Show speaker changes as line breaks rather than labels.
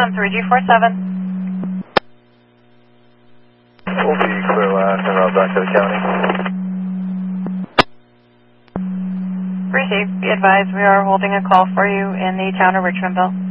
System 3G47.
We'll be clear last and route back to the county.
Received. Be advised we are holding a call for you in the town of Richmondville.